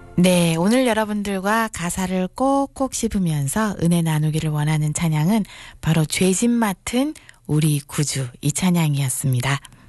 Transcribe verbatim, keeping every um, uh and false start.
네, 오늘 여러분들과 가사를 꼭꼭 씹으면서 은혜 나누기를 원하는 찬양은 바로 죄짐 맡은 우리 구주 이 찬양이었습니다.